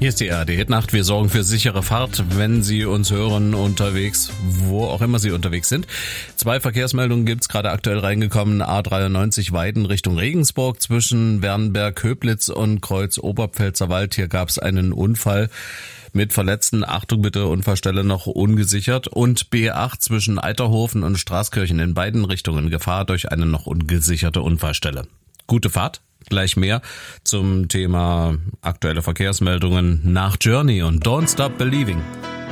Hier ist die ARD-Hitnacht. Wir sorgen für sichere Fahrt, wenn Sie uns hören unterwegs, wo auch immer Sie unterwegs sind. 2 Verkehrsmeldungen gibt's gerade aktuell reingekommen. A93 Weiden Richtung Regensburg zwischen Wernberg, Köblitz und Kreuz Oberpfälzerwald. Hier gab's einen Unfall mit Verletzten. Achtung bitte, Unfallstelle noch ungesichert. Und B8 zwischen Eiterhofen und Straßkirchen in beiden Richtungen. Gefahr durch eine noch ungesicherte Unfallstelle. Gute Fahrt. Gleich mehr zum Thema aktuelle Verkehrsmeldungen nach Journey und Don't Stop Believing.